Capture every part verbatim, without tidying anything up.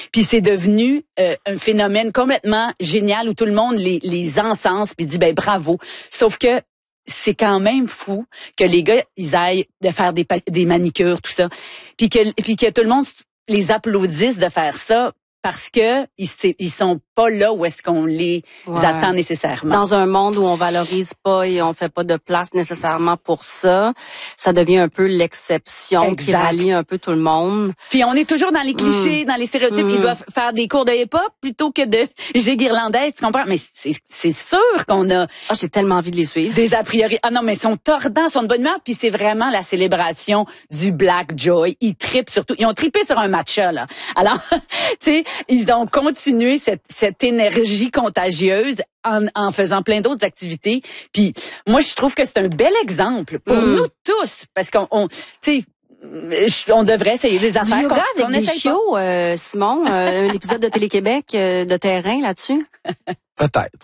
Puis c'est devenu euh, un phénomène complètement génial où tout le monde les, les encense puis dit ben bravo. Sauf que c'est quand même fou que les gars ils aillent de faire des, des manicures tout ça, puis que puis que tout le monde les applaudisse de faire ça parce que ils, ils sont pas là où est-ce qu'on les ouais. attend nécessairement. Dans un monde où on valorise pas et on fait pas de place nécessairement pour ça, ça devient un peu l'exception exact. Qui rallie un peu tout le monde. Puis on est toujours dans les clichés, mmh. dans les stéréotypes. Mmh. Ils doivent faire des cours de hip-hop plutôt que de gigue irlandaise, tu comprends? Mais c'est, c'est sûr qu'on a... Ah, j'ai tellement envie de les suivre. Des a priori. Ah non, mais ils sont tordants, ils sont de bonne humeur, puis c'est vraiment la célébration du Black Joy. Ils trippent surtout. Ils ont trippé sur un matcha, là. Alors, tu sais, ils ont continué cette, cette énergie contagieuse en, en faisant plein d'autres activités. Puis moi, je trouve que c'est un bel exemple pour mmh. nous tous, parce qu'on, on, tu sais, on devrait essayer des affaires. Du yoga qu'on, avec qu'on des chiots, euh, Simon, euh, un épisode de Télé-Québec euh, de terrain là-dessus? Peut-être.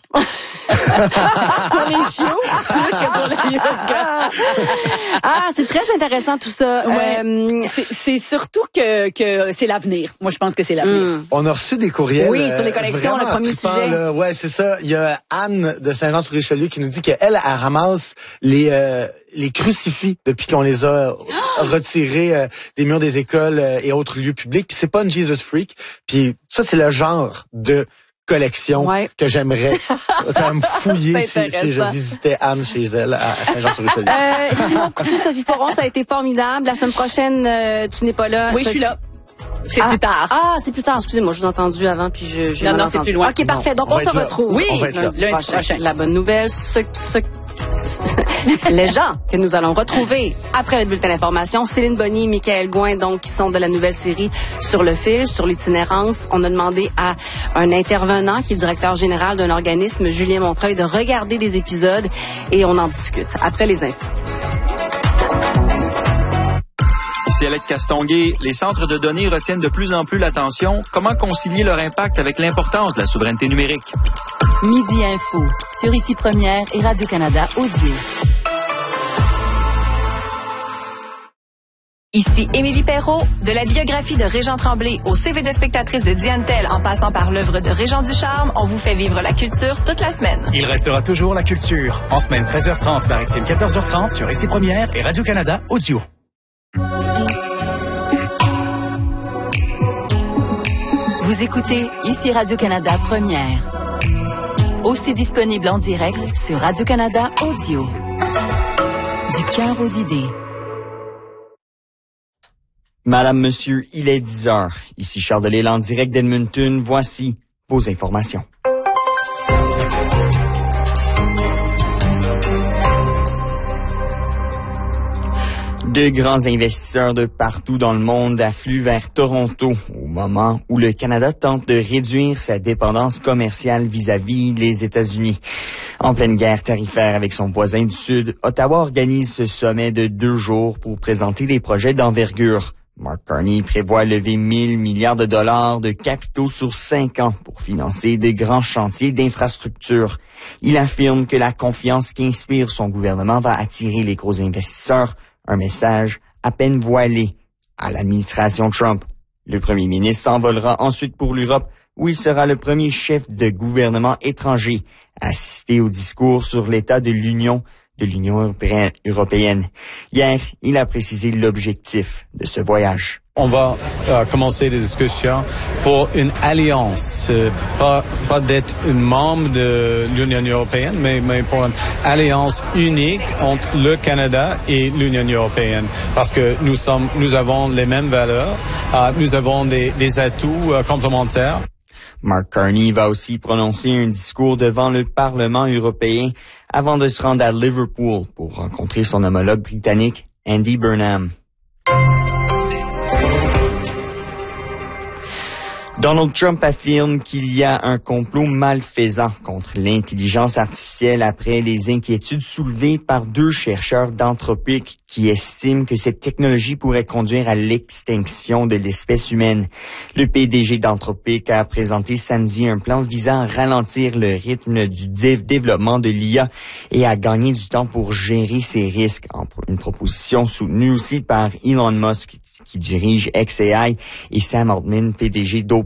Pour les chiots, plus que pour le yoga. Ah, c'est très intéressant tout ça. Ouais. Euh, c'est, c'est surtout que, que c'est l'avenir. Moi, je pense que c'est l'avenir. Mm. On a reçu des courriels. Oui, sur les collections, le premier trippant, sujet. Là. Ouais, c'est ça. Il y a Anne de Saint-Jean-sur-Richelieu qui nous dit qu'elle, elle ramasse les euh, les crucifix depuis qu'on les a retirés euh, des murs des écoles euh, et autres lieux publics. Puis c'est pas une Jesus freak. Puis ça, c'est le genre de collection ouais. que j'aimerais quand même fouiller si, si je visitais Anne chez elle à Saint-Jean-sur-Richelieu. Euh, Simon Coutu, Sophie Foron, ça a été formidable. La semaine prochaine, euh, tu n'es pas là. Oui, ça... je suis là. C'est ah, plus tard. Ah, c'est plus tard. Excusez-moi, je vous ai entendu avant puis je j'ai Non, mal non, entendu. c'est plus loin. OK, parfait. Donc on, on se retrouve. Oui, on va être lundi, lundi prochain. prochain. La bonne nouvelle, ce, ce les gens que nous allons retrouver après le bulletin d'information, Céline Bonny, Michael Gouin, donc qui sont de la nouvelle série Sur le fil, sur l'itinérance. On a demandé à un intervenant qui est directeur général d'un organisme, Julien Montreuil, de regarder des épisodes et on en discute après les infos. Ici Alec Castonguay, les centres de données retiennent de plus en plus l'attention. Comment concilier leur impact avec l'importance de la souveraineté numérique? Midi Info, sur Ici Première et Radio-Canada Audio. Ici Émilie Perrault, de la biographie de Régent Tremblay au C V de spectatrice de Diane Tell en passant par l'œuvre de Régent Ducharme, on vous fait vivre la culture toute la semaine. Il restera toujours la culture. En semaine treize heures trente, maritime quatorze heures trente sur Ici Première et Radio-Canada Audio. Vous écoutez Ici Radio-Canada Première. Aussi disponible en direct sur Radio-Canada Audio. Du cœur aux idées. Madame, Monsieur, il est dix heures. Ici Charles Delisle en direct d'Edmonton. Voici vos informations. De grands investisseurs de partout dans le monde affluent vers Toronto au moment où le Canada tente de réduire sa dépendance commerciale vis-à-vis les États-Unis. En pleine guerre tarifaire avec son voisin du Sud, Ottawa organise ce sommet de deux jours pour présenter des projets d'envergure. Mark Carney prévoit lever mille milliards de dollars de capitaux sur cinq ans pour financer de grands chantiers d'infrastructure. Il affirme que la confiance qu'inspire son gouvernement va attirer les gros investisseurs. Un message à peine voilé à l'administration Trump. Le premier ministre s'envolera ensuite pour l'Europe, où il sera le premier chef de gouvernement étranger à assister au discours sur l'état de l'Union de l'Union européenne. Hier, il a précisé l'objectif de ce voyage. On va euh, commencer des discussions pour une alliance, euh, pas, pas d'être un membre de l'Union européenne, mais, mais pour une alliance unique entre le Canada et l'Union européenne, parce que nous sommes, nous avons les mêmes valeurs, euh, nous avons des, des atouts euh, complémentaires. Mark Carney va aussi prononcer un discours devant le Parlement européen avant de se rendre à Liverpool pour rencontrer son homologue britannique, Andy Burnham. Donald Trump affirme qu'il y a un complot malfaisant contre l'intelligence artificielle après les inquiétudes soulevées par deux chercheurs d'Anthropic qui estiment que cette technologie pourrait conduire à l'extinction de l'espèce humaine. Le P D G d'Anthropic a présenté samedi un plan visant à ralentir le rythme du dé- développement de l'I A et à gagner du temps pour gérer ses risques. Une proposition soutenue aussi par Elon Musk qui dirige X A I et Sam Altman, P D G d'Open.